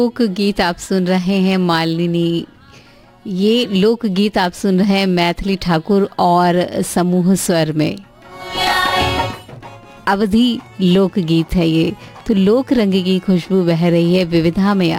लोकगीत आप सुन रहे हैं मालिनी। ये लोकगीत आप सुन रहे हैं मैथिली ठाकुर और समूह स्वर में। अवधि लोकगीत है ये। तो लोक रंग की खुशबू बह रही है विविधा में